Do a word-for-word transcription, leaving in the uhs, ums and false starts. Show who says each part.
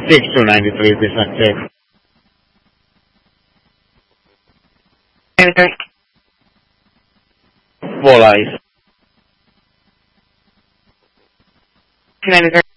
Speaker 1: six two nine three, this is Check.
Speaker 2: ninety-three.
Speaker 1: Four eyes.
Speaker 2: two ninety-three.